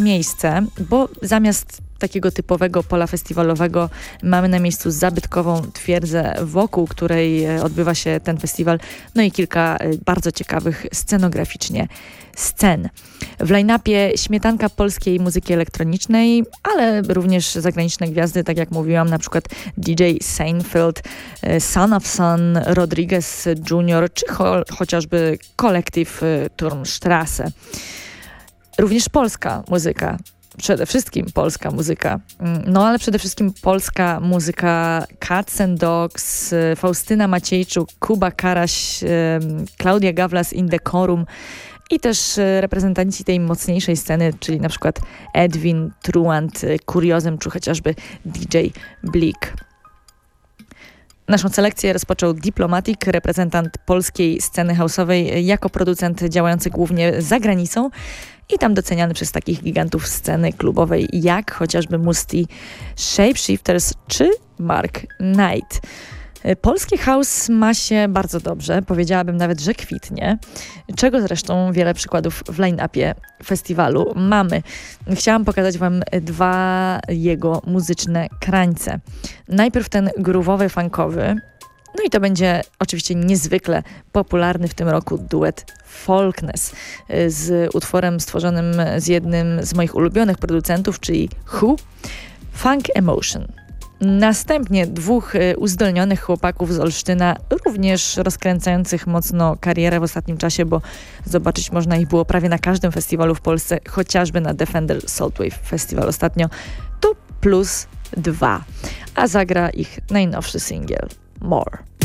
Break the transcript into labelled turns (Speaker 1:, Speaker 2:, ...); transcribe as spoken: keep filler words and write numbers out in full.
Speaker 1: miejsce, bo zamiast takiego typowego pola festiwalowego mamy na miejscu zabytkową twierdzę, wokół której odbywa się ten festiwal, no i kilka bardzo ciekawych scenograficznie scen. W line-upie śmietanka polskiej muzyki elektronicznej, ale również zagraniczne gwiazdy, tak jak mówiłam, na przykład D J Seinfeld, Son of Sun, Rodriguez junior, czy cho chociażby kolektyw Turmstrasse. Również polska muzyka. Przede wszystkim polska muzyka. No ale przede wszystkim polska muzyka Cats and Dogs, Faustyna Maciejczuk, Kuba Karaś, Klaudia Gawlas, Indecorum i też reprezentanci tej mocniejszej sceny, czyli na przykład Edwin, Truant, Kuriozem, czy chociażby D J Bleak. Naszą selekcję rozpoczął Diplomatic, reprezentant polskiej sceny house'owej, jako producent działający głównie za granicą i tam doceniany przez takich gigantów sceny klubowej jak chociażby Musti, Shapeshifters czy Mark Knight. Polski house ma się bardzo dobrze, powiedziałabym nawet, że kwitnie, czego zresztą wiele przykładów w line-upie festiwalu mamy. Chciałam pokazać wam dwa jego muzyczne krańce. Najpierw ten groove'owy, funkowy, no i to będzie oczywiście niezwykle popularny w tym roku duet Folkness z utworem stworzonym z jednym z moich ulubionych producentów, czyli Who, Funk Emotion. Następnie dwóch uzdolnionych chłopaków z Olsztyna, również rozkręcających mocno karierę w ostatnim czasie, bo zobaczyć można ich było prawie na każdym festiwalu w Polsce, chociażby na Defender Saltwave Festival ostatnio, to plus dwa, a zagra ich najnowszy singiel More.